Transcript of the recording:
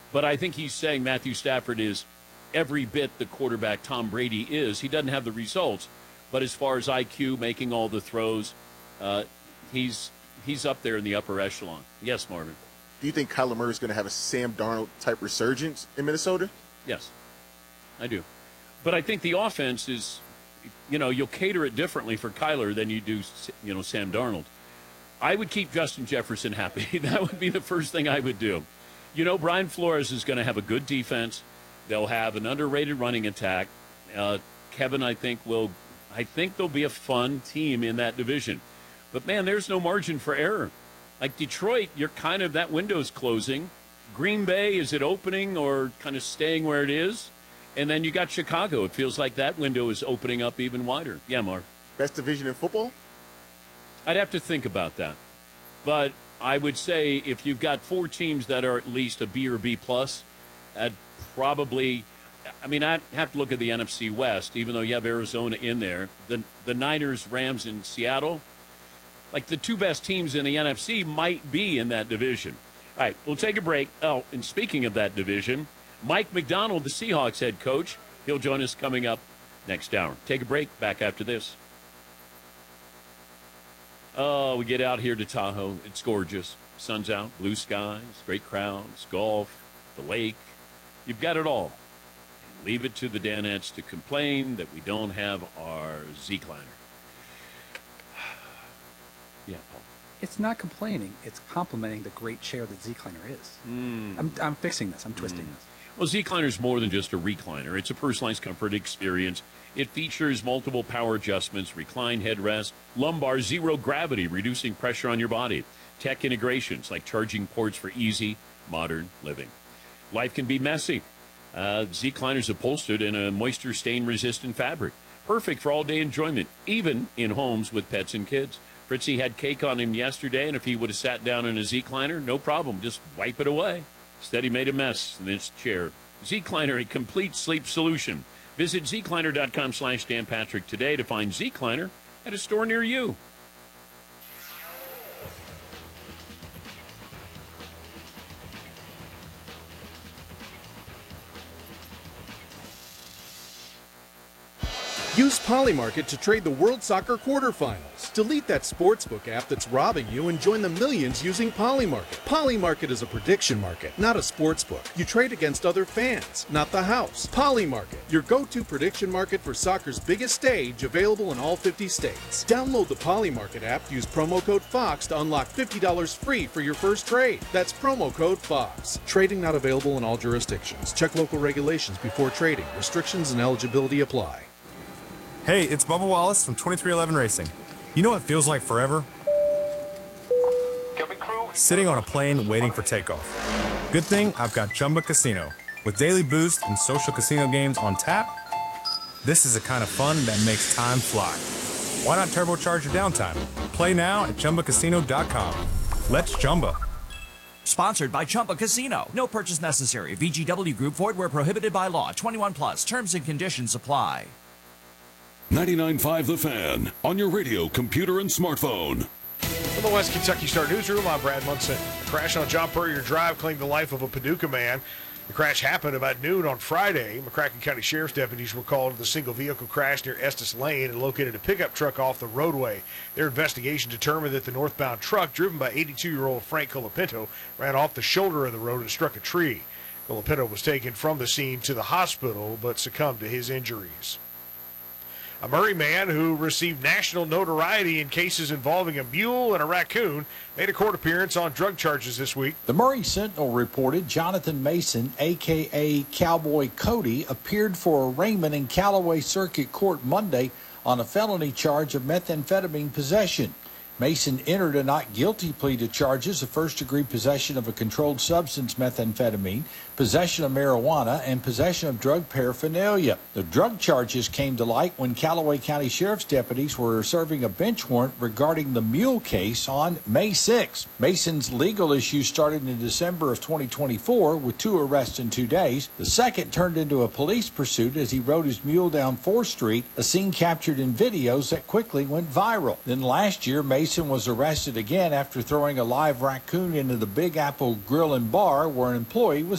But I think he's saying Matthew Stafford is every bit the quarterback Tom Brady is. He doesn't have the results, but as far as IQ, making all the throws, he's up there in the upper echelon. Yes, Marvin. Do you think Kyler Murray is going to have a Sam Darnold-type resurgence in Minnesota? Yes, I do. But I think the offense is, you'll cater it differently for Kyler than you do, Sam Darnold. I would keep Justin Jefferson happy. That would be the first thing I would do. Brian Flores is going to have a good defense. They'll have an underrated running attack. Kevin, I think they'll be a fun team in that division. But, man, there's no margin for error. Like Detroit, you're kind of, that window's closing. Green Bay, is it opening or kind of staying where it is? And then you got Chicago. It feels like that window is opening up even wider. Yeah, Mark. Best division in football? I'd have to think about that. But I would say if you've got 4 teams that are at least a B or B plus, I'd probably, I'd have to look at the NFC West, even though you have Arizona in there. The Niners, Rams, and Seattle, like the 2 best teams in the NFC might be in that division. All right, we'll take a break. Oh, and speaking of that division, Mike Macdonald, the Seahawks head coach, he'll join us coming up next hour. Take a break. Back after this. Oh, we get out here to Tahoe. It's gorgeous. Sun's out, blue skies, great crowds, golf, the lake. You've got it all. And leave it to the Danettes to complain that we don't have our Z-Cliner. Yeah, Paul. It's not complaining. It's complimenting the great chair that Z-Cliner is. I'm fixing this. I'm twisting this. Well, Z-Cliner is more than just a recliner. It's a personalized comfort experience. It features multiple power adjustments, recline headrest, lumbar zero gravity, reducing pressure on your body, tech integrations like charging ports for easy, modern living. Life can be messy. Z-Cliner's upholstered in a moisture stain-resistant fabric, perfect for all-day enjoyment, even in homes with pets and kids. Fritzy had cake on him yesterday, and if he would have sat down in a Z-Cliner, no problem, just wipe it away. Instead, he made a mess in this chair. Z-Cliner, a complete sleep solution. Visit zcliner.com/Dan Patrick today to find Z-Cliner at a store near you. Use Polymarket to trade the World Soccer quarterfinals. Delete that sportsbook app that's robbing you and join the millions using Polymarket. Polymarket is a prediction market, not a sportsbook. You trade against other fans, not the house. Polymarket, your go-to prediction market for soccer's biggest stage, available in all 50 states. Download the Polymarket app, use promo code FOX to unlock $50 free for your first trade. That's promo code FOX. Trading not available in all jurisdictions. Check local regulations before trading. Restrictions and eligibility apply. Hey, it's Bubba Wallace from 2311 Racing. You know what feels like forever? Sitting on a plane waiting for takeoff. Good thing I've got Chumba Casino. With daily boost and social casino games on tap, this is the kind of fun that makes time fly. Why not turbocharge your downtime? Play now at ChumbaCasino.com. Let's Chumba. Sponsored by Chumba Casino. No purchase necessary. VGW Group. Void where prohibited by law. 21 plus. Terms and conditions apply. 99.5 The Fan, on your radio, computer, and smartphone. From the West Kentucky Star Newsroom, I'm Brad Munson. A crash on John Puryear Drive claimed the life of a Paducah man. The crash happened about noon on Friday. McCracken County Sheriff's deputies were called to the single vehicle crash near Estes Lane and located a pickup truck off the roadway. Their investigation determined that the northbound truck, driven by 82-year-old Frank Colapinto, ran off the shoulder of the road and struck a tree. Colapinto was taken from the scene to the hospital but succumbed to his injuries. A Murray man who received national notoriety in cases involving a mule and a raccoon made a court appearance on drug charges this week. The Murray Sentinel reported Jonathan Mason, a.k.a. Cowboy Cody, appeared for arraignment in Callaway Circuit Court Monday on a felony charge of methamphetamine possession. Mason entered a not guilty plea to charges of first-degree possession of a controlled substance, methamphetamine, possession of marijuana, and possession of drug paraphernalia. The drug charges came to light when Callaway County Sheriff's deputies were serving a bench warrant regarding the mule case on May 6. Mason's legal issue started in December of 2024 with 2 arrests in 2 days. The second turned into a police pursuit as he rode his mule down 4th Street, a scene captured in videos that quickly went viral. Then last year, Mason was arrested again after throwing a live raccoon into the Big Apple Grill and Bar where an employee was